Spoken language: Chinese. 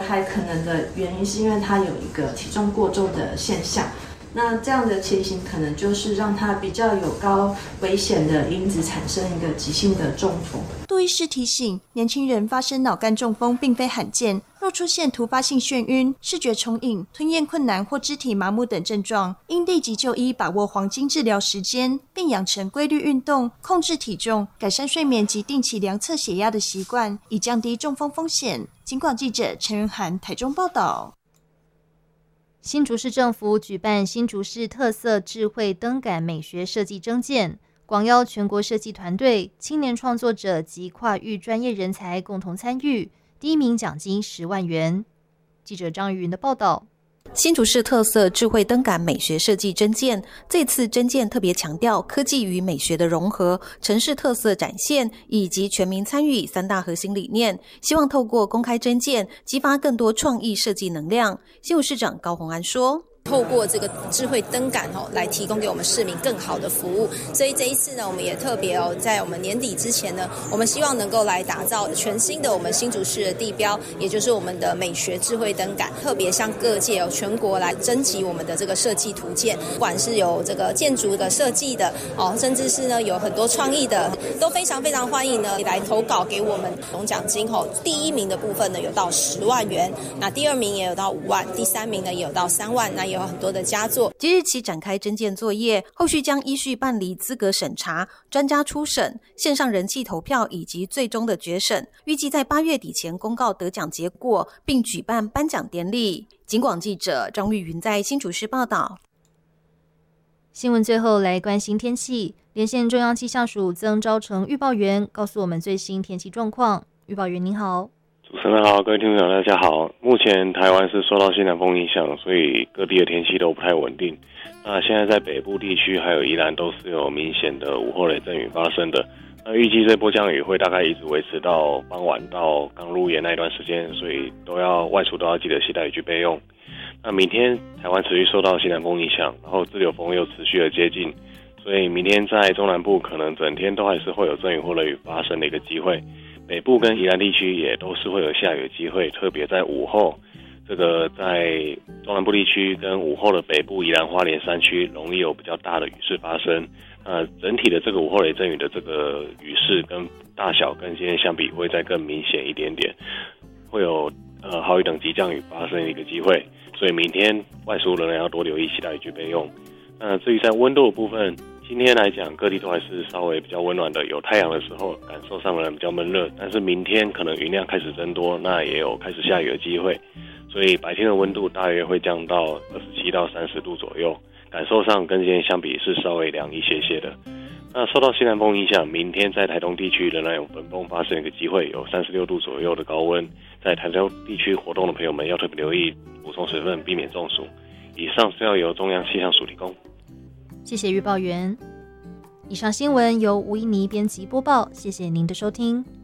它可能的原因是因为它有一个体重过重的现象。那这样的情形可能就是让它比较有高危险的因子产生一个急性的中风。 杜医师提醒，年轻人发生脑干中风并非罕见，若出现突发性眩晕、视觉重影、吞咽困难或肢体麻木等症状，应立即就医，把握黄金治疗时间，并养成规律运动、控制体重、改善睡眠及定期量测血压的习惯，以降低中风风险。警广记者陈云涵台中报道。 新竹市政府举办新竹市特色智慧灯杆美学设计征件，广邀全国设计团队、青年创作者及跨域专业人才共同参与，第一名奖金10万元。记者张玉云的报道。 新竹市特色智慧灯杆美学设计征件，这次征件特别强调科技与美学的融合、城市特色展现以及全民参与3大核心理念，希望透过公开征件激发更多创意设计能量。新竹市长高虹安说， 透过这个智慧灯杆来提供给我们市民更好的服务，所以这一次呢，我们也特别在我们年底之前呢，我们希望能够来打造全新的我们新竹市的地标，也就是我们的美学智慧灯杆，特别向各界全国来征集我们的这个设计图鉴，不管是有这个建筑的设计的甚至是呢有很多创意的，都非常非常欢迎呢来投稿给我们。总奖金第一名的部分呢有到10万元，那第2名也有到5万，第3名呢也有到3万，那也有很多的佳作。 即日起展开征件作业，后续将依序办理资格审查、专家初审、线上人气投票以及最终的决审，预计在8月底前公告得奖结果，并举办颁奖典礼。警广记者张玉云在新竹市报道。 新闻最后来关心天气，连线中央气象署曾昭成预报员告诉我们最新天气状况。预报员您好。 主持人好，各位听众朋友大家好。目前台湾是受到西南风影响，所以各地的天气都不太稳定。那现在在北部地区还有宜兰都是有明显的午后雷阵雨发生的。那预计这波降雨会大概一直维持到傍晚到刚入夜那一段时间，所以外出都要记得携带雨具备用。那明天台湾持续受到西南风影响，然后自流风又持续的接近，所以明天在中南部可能整天都还是会有阵雨或雷雨发生的一个机会。北部跟宜兰地区也都是会有下雨的机会，特别在午后，这个在中南部地区跟午后的北部、宜兰花莲山区容易有比较大的雨势发生。整体的这个午后雷阵雨的这个雨势跟大小跟今天相比会再更明显一点点，会有豪雨等级降雨发生的一个机会，所以明天外出仍然要多留意携带雨具备用。至于在温度的部分，今天来讲，各地都还是稍微比较温暖的，有太阳的时候，感受上仍然比较闷热。但是明天可能云量开始增多，那也有开始下雨的机会，所以白天的温度大约会降到27到30度左右，感受上跟今天相比是稍微凉一些些的。那受到西南风影响，明天在台东地区仍然有焚风发生一个机会，有36度左右的高温。在台东地区活动的朋友们要特别留意补充水分，避免中暑。以上是要由中央气象署提供。 谢谢预报员。以上新闻由吴依妮编辑播报，谢谢您的收听。